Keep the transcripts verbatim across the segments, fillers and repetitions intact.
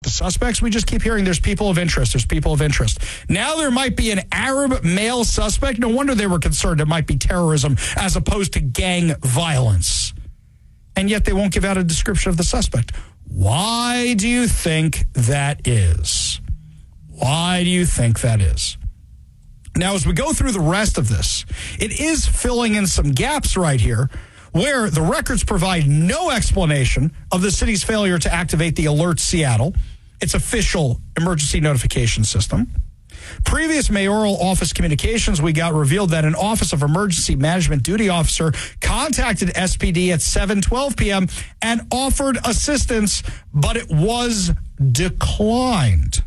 the suspects, we just keep hearing there's people of interest, there's people of interest. Now there might be an Arab male suspect. No wonder they were concerned it might be terrorism as opposed to gang violence. And yet they won't give out a description of the suspect. Why do you think that is? Why do you think that is? Now, as we go through the rest of this, it is filling in some gaps right here where the records provide no explanation of the city's failure to activate the Alert Seattle, its official emergency notification system. Previous mayoral office communications we got revealed that an Office of Emergency Management duty officer contacted S P D at seven twelve p.m. and offered assistance, but it was declined.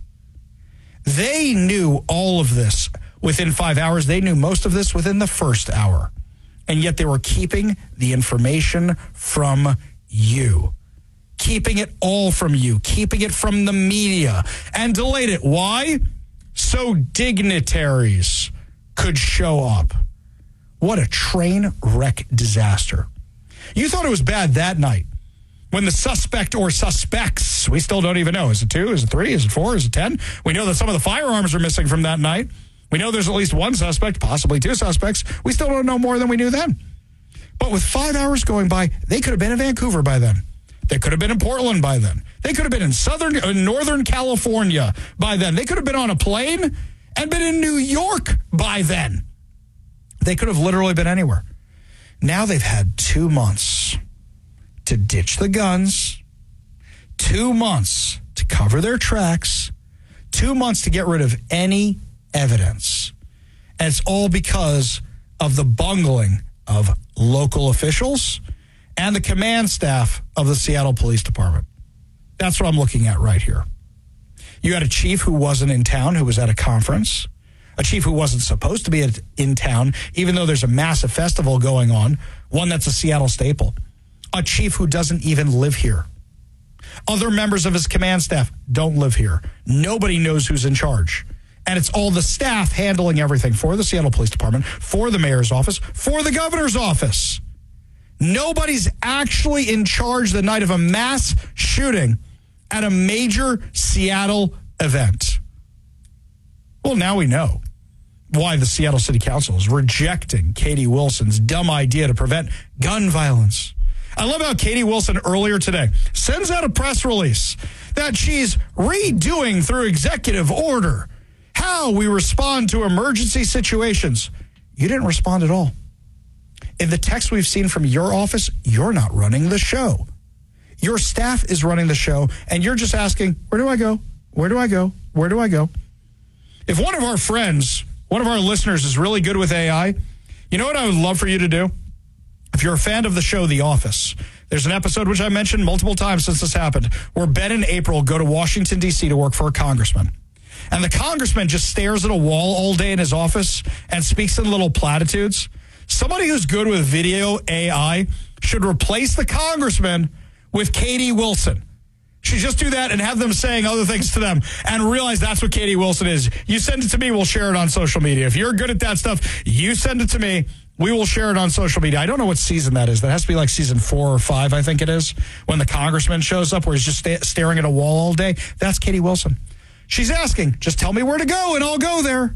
They knew all of this within five hours. They knew most of this within the first hour. And yet they were keeping the information from you. Keeping it all from you. Keeping it from the media. And delayed it. Why? So dignitaries could show up. What a train wreck disaster. You thought it was bad that night when the suspect or suspects, we still don't even know. Is it two? Is it three? Is it four? Is it ten? We know that some of the firearms are missing from that night. We know there's at least one suspect, possibly two suspects. We still don't know more than we knew then. But with five hours going by, they could have been in Vancouver by then. They could have been in Portland by then. They could have been in southern, uh, northern California by then. They could have been on a plane and been in New York by then. They could have literally been anywhere. Now they've had two months to ditch the guns, two months to cover their tracks, two months to get rid of any evidence. And it's all because of the bungling of local officials and the command staff of the Seattle Police Department. That's what I'm looking at right here. You had a chief who wasn't in town, who was at a conference, a chief who wasn't supposed to be in town, even though there's a massive festival going on, one that's a Seattle staple, a chief who doesn't even live here. Other members of his command staff don't live here. Nobody knows who's in charge. And it's all the staff handling everything for the Seattle Police Department, for the mayor's office, for the governor's office. Nobody's actually in charge the night of a mass shooting at a major Seattle event. Well, now we know why the Seattle City Council is rejecting Katie Wilson's dumb idea to prevent gun violence. I love how Katie Wilson earlier today sends out a press release that she's redoing through executive order how we respond to emergency situations. You didn't respond at all. In the text we've seen from your office, you're not running the show. Your staff is running the show, and you're just asking, where do I go? Where do I go? Where do I go? If one of our friends, one of our listeners is really good with A I, you know what I would love for you to do? If you're a fan of the show The Office, there's an episode which I mentioned multiple times since this happened, where Ben and April go to Washington, D C to work for a congressman. And the congressman just stares at a wall all day in his office and speaks in little platitudes. Somebody who's good with video A I should replace the congressman with Katie Wilson. Should just do that and have them saying other things to them and realize that's what Katie Wilson is. You send it to me, we'll share it on social media. If you're good at that stuff, you send it to me. We will share it on social media. I don't know what season that is. That has to be like season four or five, I think it is, when the congressman shows up where he's just sta- staring at a wall all day. That's Katie Wilson. She's asking, just tell me where to go and I'll go there.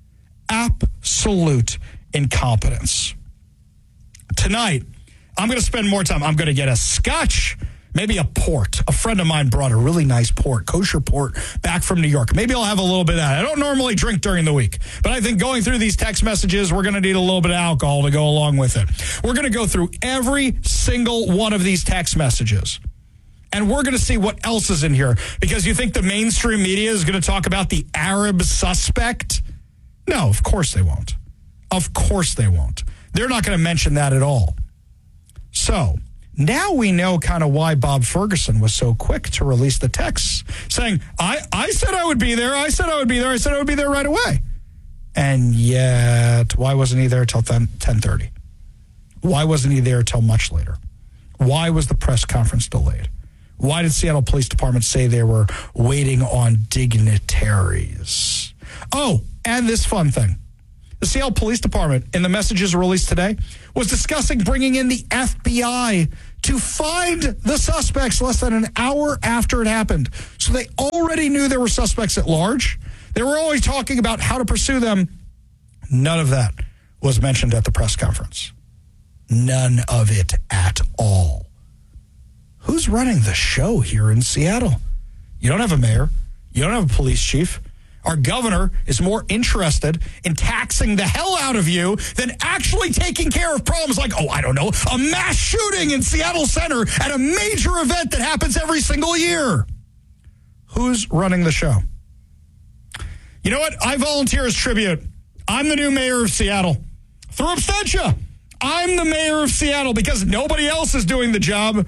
Absolute incompetence. Tonight, I'm going to spend more time. I'm going to get a scotch, maybe a port. A friend of mine brought a really nice port, kosher port, back from New York. Maybe I'll have a little bit of that. I don't normally drink during the week, but I think going through these text messages, we're going to need a little bit of alcohol to go along with it. We're going to go through every single one of these text messages, and we're going to see what else is in here, because you think the mainstream media is going to talk about the Arab suspect? No, of course they won't. Of course they won't. They're not going to mention that at all. So now we know kind of why Bob Ferguson was so quick to release the texts saying, I, I said I would be there. I said I would be there. I said I would be there right away. And yet, why wasn't he there till ten thirty? Why wasn't he there till much later? Why was the press conference delayed? Why did Seattle Police Department say they were waiting on dignitaries? Oh, and this fun thing. The Seattle Police Department, in the messages released today, was discussing bringing in the F B I to find the suspects less than an hour after it happened. So they already knew there were suspects at large. They were always talking about how to pursue them. None of that was mentioned at the press conference. None of it at all. Who's running the show here in Seattle? You don't have a mayor. You don't have a police chief. Our governor is more interested in taxing the hell out of you than actually taking care of problems like, oh, I don't know, a mass shooting in Seattle Center at a major event that happens every single year. Who's running the show? You know what? I volunteer as tribute. I'm the new mayor of Seattle. Through absentia, I'm the mayor of Seattle because nobody else is doing the job.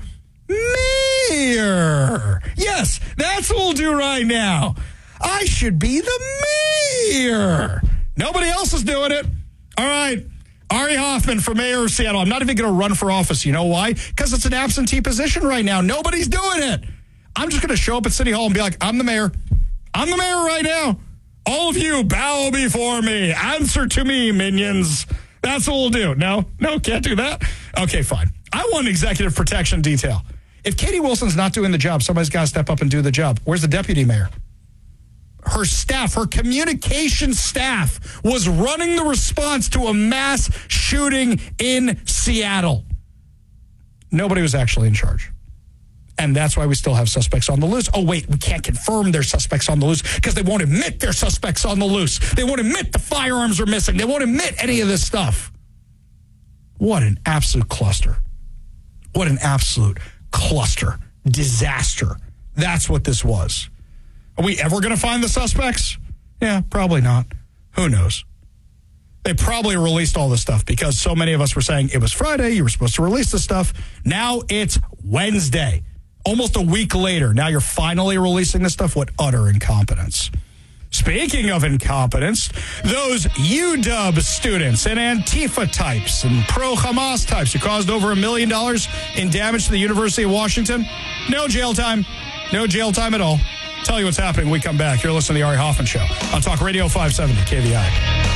Mayor. Yes, that's what we'll do right now. I should be the mayor. Nobody else is doing it. All right. Ari Hoffman for mayor of Seattle. I'm not even going to run for office. You know why? Because it's an absentee position right now. Nobody's doing it. I'm just going to show up at City Hall and be like, I'm the mayor. I'm the mayor right now. All of you bow before me. Answer to me, minions. That's what we'll do. No, no, can't do that. Okay, fine. I want executive protection detail. If Katie Wilson's not doing the job, somebody's got to step up and do the job. Where's the deputy mayor? Her staff, her communication staff was running the response to a mass shooting in Seattle. Nobody was actually in charge. And that's why we still have suspects on the loose. Oh, wait, we can't confirm they're suspects on the loose because they won't admit they're suspects on the loose. They won't admit the firearms are missing. They won't admit any of this stuff. What an absolute cluster. What an absolute cluster. Disaster. That's what this was. Are we ever going to find the suspects? Yeah, probably not. Who knows? They probably released all this stuff because so many of us were saying it was Friday, you were supposed to release this stuff. Now it's Wednesday. Almost a week later, now you're finally releasing this stuff? What utter incompetence. Speaking of incompetence, those U W students and Antifa types and pro-Hamas types who caused over a million dollars in damage to the University of Washington, no jail time. No jail time at all. Tell you what's happening when we come back. You're listening to the Ari Hoffman Show on Talk Radio five seventy K V I.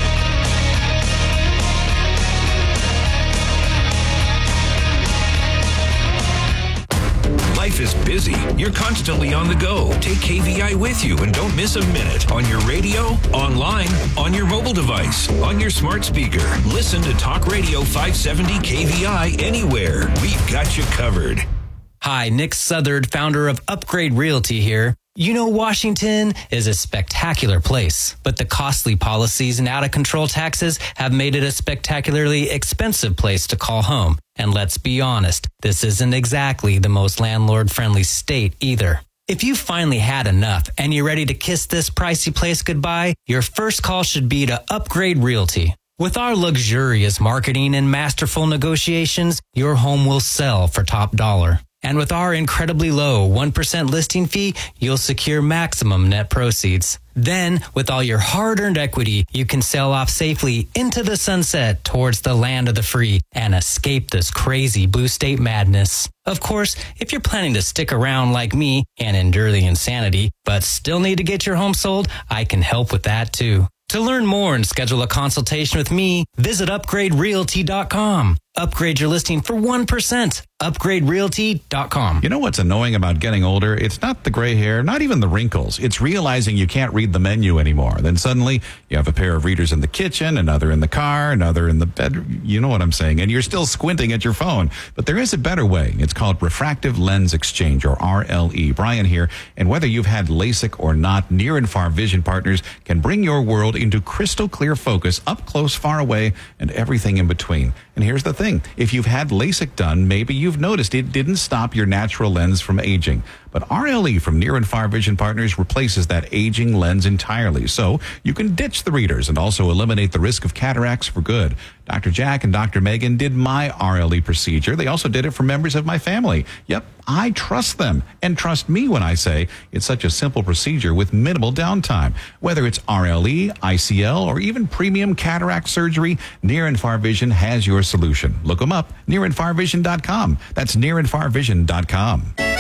Life is busy. You're constantly on the go. Take K V I with you and don't miss a minute on your radio, online, on your mobile device, on your smart speaker. Listen to Talk Radio five seventy K V I anywhere. We've got you covered. Hi, Nick Southard, founder of Upgrade Realty here. You know, Washington is a spectacular place, but the costly policies and out-of-control taxes have made it a spectacularly expensive place to call home. And let's be honest, this isn't exactly the most landlord-friendly state either. If you finally had enough and you're ready to kiss this pricey place goodbye, your first call should be to Upgrade Realty. With our luxurious marketing and masterful negotiations, your home will sell for top dollar. And with our incredibly low one percent listing fee, you'll secure maximum net proceeds. Then, with all your hard-earned equity, you can sail off safely into the sunset towards the land of the free and escape this crazy blue state madness. Of course, if you're planning to stick around like me and endure the insanity, but still need to get your home sold, I can help with that too. To learn more and schedule a consultation with me, visit upgrade realty dot com. Upgrade your listing for one percent. upgrade realty dot com. You know what's annoying about getting older? It's not the gray hair, not even the wrinkles. It's realizing you can't read the menu anymore. Then suddenly you have a pair of readers in the kitchen, another in the car, another in the bed. You know what I'm saying. And you're still squinting at your phone. But there is a better way. It's called refractive lens exchange, or R L E. Brian here. And whether you've had LASIK or not, Near and Far Vision Partners can bring your world into crystal clear focus, up close, far away, and everything in between. And here's the thing. If you've had LASIK done, maybe you've noticed it didn't stop your natural lens from aging. But R L E from Near and Far Vision Partners replaces that aging lens entirely. So you can ditch the readers and also eliminate the risk of cataracts for good. Doctor Jack and Doctor Megan did my R L E procedure. They also did it for members of my family. Yep, I trust them. And trust me when I say it's such a simple procedure with minimal downtime. Whether it's R L E, I C L, or even premium cataract surgery, Near and Far Vision has your solution. Look them up, near and far vision dot com. That's near and far vision dot com.